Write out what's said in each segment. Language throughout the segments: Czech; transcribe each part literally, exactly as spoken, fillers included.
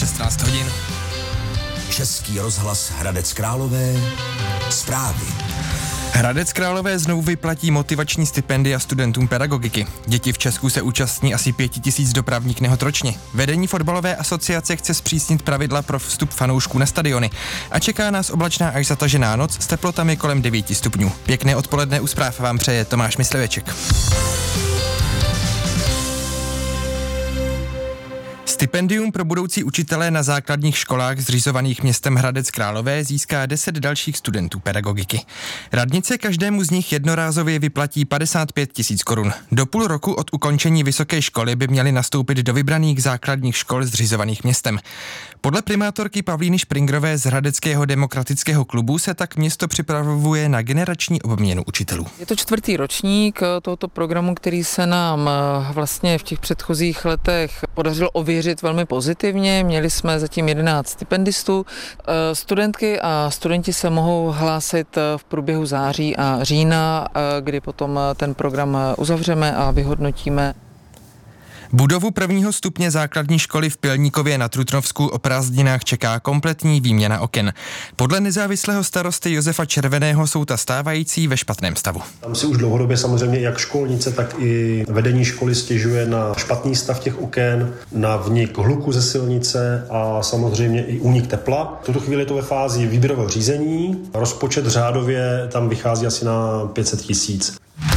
šestnáct hodin. Český rozhlas Hradec Králové, zprávy. Hradec Králové znovu vyplatí motivační stipendia studentům pedagogiky. Děti v Česku se účastní asi pět tisíc dopravních nehod ročně. Vedení fotbalové asociace chce zpřísnit pravidla pro vstup fanoušků na stadiony. A čeká nás oblačná až zatažená noc s teplotami kolem devět stupňů. Pěkné odpoledne u zpráv vám přeje Tomáš Mysliveček. Stipendium pro budoucí učitele na základních školách zřizovaných městem Hradec Králové získá deset dalších studentů pedagogiky. Radnice každému z nich jednorázově vyplatí padesát pět tisíc korun. Do půl roku od ukončení vysoké školy by měly nastoupit do vybraných základních škol zřizovaných městem. Podle primátorky Pavlíny Špringrové z Hradeckého demokratického klubu se tak město připravuje na generační obměnu učitelů. Je to čtvrtý ročník tohoto programu, který se nám vlastně v těch předchozích letech podařilo ověřit velmi pozitivně. Měli jsme zatím jedenáct stipendistů. Studentky a studenti se mohou hlásit v průběhu září a října, kdy potom ten program uzavřeme a vyhodnotíme. Budovu prvního stupně základní školy v Pilníkově na Trutnovsku o prázdninách čeká kompletní výměna oken. Podle nezávislého starosty Josefa Červeného jsou ta stávající ve špatném stavu. Tam si už dlouhodobě samozřejmě jak školnice, tak i vedení školy stěžuje na špatný stav těch oken, na vnik hluku ze silnice a samozřejmě i únik tepla. V tuto chvíli je to ve fázi výběrového řízení. Rozpočet řádově tam vychází asi na pět set tisíc.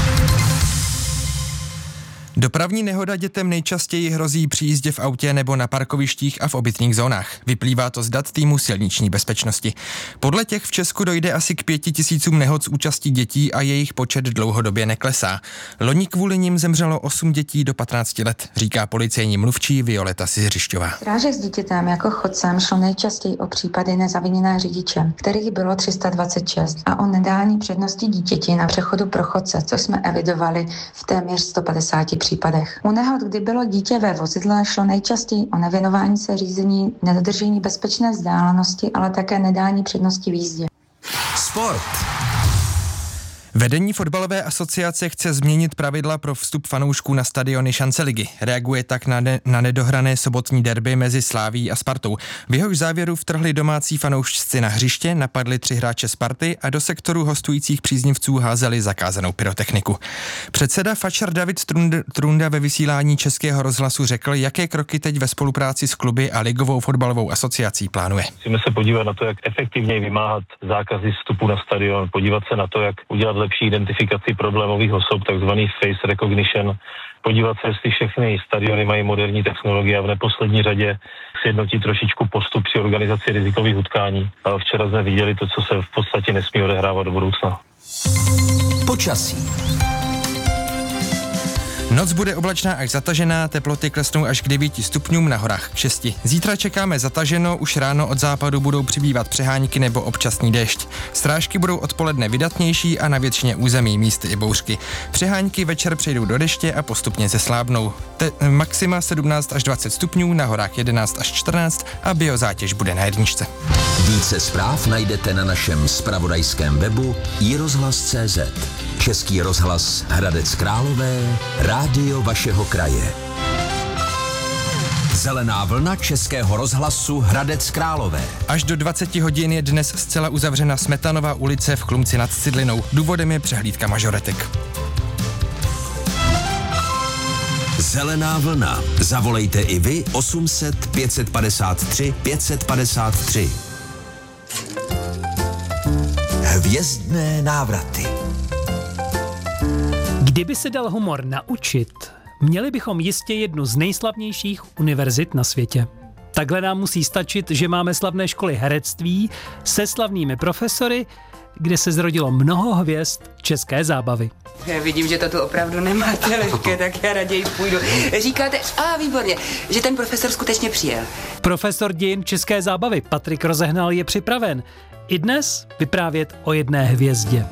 Dopravní nehoda dětem nejčastěji hrozí při jízdě v autě nebo na parkovištích a v obytných zónách. Vyplývá to z dat týmu silniční bezpečnosti. Podle těch v Česku dojde asi k pěti tisícům nehod s účastí dětí a jejich počet dlouhodobě neklesá. Loni kvůli nim zemřelo osm dětí do patnácti let, říká policejní mluvčí Violeta Siřišťová. Strážek s dítětem jako chodcem šlo nejčastěji o případy nezaviněné řidiče, kterých bylo tři sta dvacet šest, a o nedání přednosti dítěti na přechodu pro chodce, což jsme evidovali v téměř sto padesáti případech. U nehod, kdy bylo dítě ve vozidle, šlo nejčastěji o nevěnování se řízení, nedodržení bezpečné vzdálenosti, ale také nedání přednosti v jízdě. Sport. Vedení fotbalové asociace chce změnit pravidla pro vstup fanoušků na stadiony Šanceligy. Reaguje tak na, ne- na nedohrané sobotní derby mezi Slavií a Spartou. V jehož závěru vtrhli domácí fanoušci na hřiště, napadli tři hráče Sparty a do sektoru hostujících příznivců házeli zakázanou pyrotechniku. Předseda fačar David Trunda ve vysílání Českého rozhlasu řekl, jaké kroky teď ve spolupráci s kluby a ligovou fotbalovou asociací plánuje. Musíme se podívat na to, jak efektivněji vymáhat zákazy vstupu na stadion, podívat se na to, jak udělat lepší identifikaci problémových osob, takzvaný face recognition, podívat se, jestli všechny stadiony mají moderní technologie a v neposlední řadě sjednotit trošičku postup při organizaci rizikových utkání. A včera jsme viděli to, co se v podstatě nesmí odehrávat do budoucna. Počasí. Noc bude oblačná až zatažená, teploty klesnou až k devíti stupňům, na horách k šesti. Zítra čekáme zataženo, už ráno od západu budou přibývat přehánky nebo občasný déšť. Srážky budou odpoledne vydatnější a na většině území místy i bouřky. Přehánky večer přejdou do deště a postupně zeslábnou. Te- maxima sedmnáct až dvacet stupňů, na horách jedenáct až čtrnáct a biozátěž bude na jedničce. Více zpráv najdete na našem zpravodajském webu i rozhlas tečka cé zet. Český rozhlas Hradec Králové, rádio vašeho kraje. Zelená vlna Českého rozhlasu Hradec Králové. Až do dvaceti hodin je dnes zcela uzavřena Smetanova ulice v Chlumci nad Cidlinou. Důvodem je přehlídka mažoretek. Zelená vlna. Zavolejte i vy osm set pět set padesát tři pět set padesát tři. Hvězdné návraty. Kdyby se dal humor naučit, měli bychom jistě jednu z nejslavnějších univerzit na světě. Takhle nám musí stačit, že máme slavné školy herectví se slavnými profesory, kde se zrodilo mnoho hvězd české zábavy. Já vidím, že to tu opravdu nemáte lehké, tak já raději půjdu. Říkáte, a výborně, že ten profesor skutečně přijel. Profesor dějin české zábavy Patrik Rozehnal je připraven i dnes vyprávět o jedné hvězdě.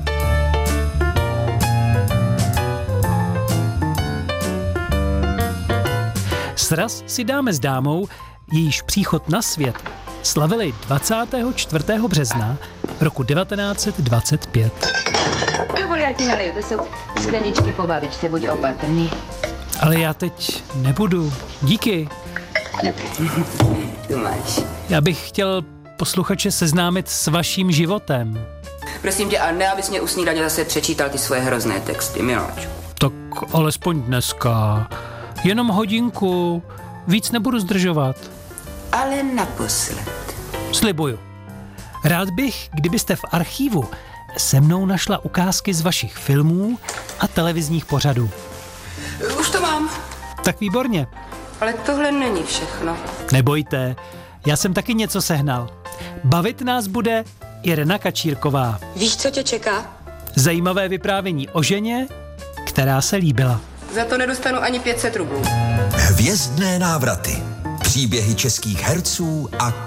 Sraz si dáme s dámou, jejíž příchod na svět slavili dvacátého čtvrtého března roku devatenáct set dvacet pět. Já ti naliju, to jsou skleničky po babičce, buď opatrný. Ale já teď nebudu. Díky. pane. Tu máš. Já bych chtěl posluchače seznámit s vaším životem. Prosím tě, a ne, abys mě u snídaně zase přečítal ty svoje hrozné texty, miláčku. Tak alespoň dneska. Jenom hodinku. Víc nebudu zdržovat. Ale naposled. Slibuju. Rád bych, kdybyste v archívu se mnou našla ukázky z vašich filmů a televizních pořadů. Už to mám. Tak výborně. Ale tohle není všechno. Nebojte, já jsem taky něco sehnal. Bavit nás bude Irena Kačírková. Víš, co tě čeká? Zajímavé vyprávění o ženě, která se líbila. Za to nedostanu ani pět set rublů. Hvězdné návraty. Příběhy českých herců a